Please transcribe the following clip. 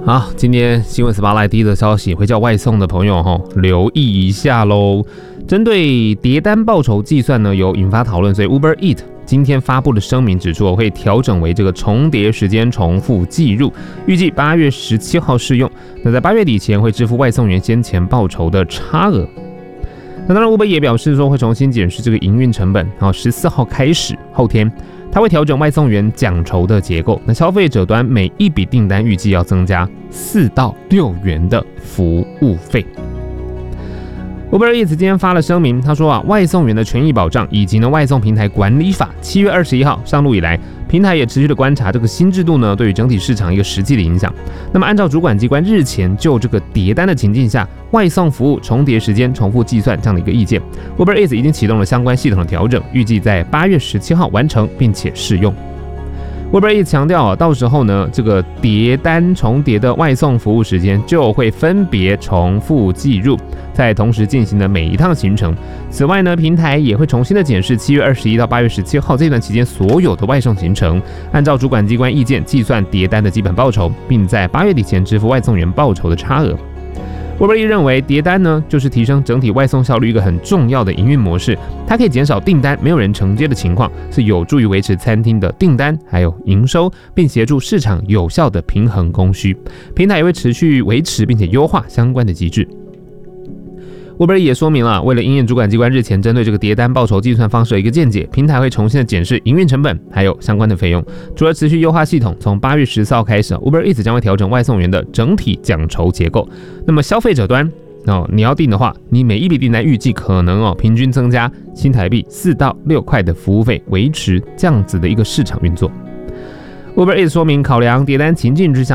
好，今天新闻 Spotlight 第一则消息，会叫外送的朋友留意一下喽。针对叠单报酬计算呢，有引发讨论，所以 Uber Eats 今天发布的声明指出，会调整为这个重叠时间重复计入，预计8月17号适用。那在8月底前会支付外送员先前报酬的差额。那当然 ，Uber 也表示说会重新检视这个营运成本。14号开始，后天它会调整外送员奖酬的结构。那消费者端每一笔订单预计要增加4到6元的服务费。Uber Eats 今天发了声明，他说外送员的权益保障以及外送平台管理法7月21号上路以来，平台也持续的观察这个新制度呢对于整体市场一个实际的影响。那么按照主管机关日前就这个叠单的情境下，外送服务重叠时间重复计算这样的一个意见， Uber Eats 已经启动了相关系统的调整，预计在8月17号完成并且试用。Uber Eats 强调到时候呢，这个叠单重叠的外送服务时间就会分别重复计入，在同时进行的每一趟行程。此外呢，平台也会重新的检视7月21到8月17号这段期间所有的外送行程，按照主管机关意见计算叠单的基本报酬，并在8月底前支付外送员报酬的差额。Uber Eats 认为叠单呢，就是提升整体外送效率一个很重要的营运模式，它可以减少订单没有人承接的情况，是有助于维持餐厅的订单还有营收，并协助市场有效的平衡供需。平台也会持续维持并且优化相关的机制。Uber 也说明了，为了因应主管机关日前针对这个叠单报酬计算方式的一个见解，平台会重新的检视营运成本还有相关的费用。除了持续优化系统，从8月14号开始 ，Uber Eats 将会调整外送员的整体奖酬结构。那么消费者端你要订的话，你每一笔订单预计可能平均增加新台币4到6块的服务费，维持这样子的一个市场运作。Uber Eats 说明，考量叠单情境之下，